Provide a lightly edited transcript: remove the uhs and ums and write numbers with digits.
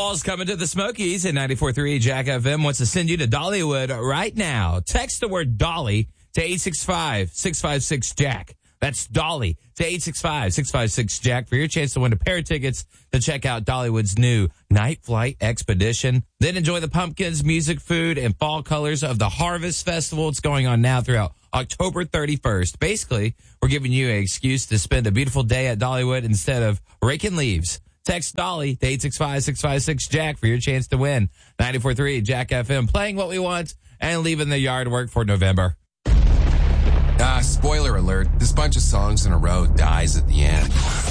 Paul's coming to the Smokies at 94.3 Jack FM wants to send you to Dollywood right now. Text the word Dolly to 865-656-JACK. That's Dolly to 865-656-JACK for your chance to win a pair of tickets to check out Dollywood's new Night Flight Expedition. Then enjoy the pumpkins, music, food, and fall colors of the Harvest Festival. It's going on now throughout October 31st. Basically, we're giving you an excuse to spend a beautiful day at Dollywood instead of raking leaves. Text Dolly to 865-656-JACK for your chance to win. 94.3 Jack FM, playing what we want and leaving the yard work for November. Spoiler alert, this bunch of songs in a row dies at the end.